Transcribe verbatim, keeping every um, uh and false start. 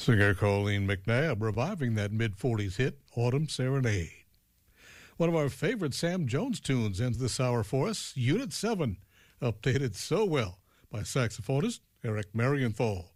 Singer Colleen McNabb reviving that mid-forties hit, Autumn Serenade. One of our favorite Sam Jones tunes ends this hour for us, Unit seven, updated so well by saxophonist Eric Marienthal.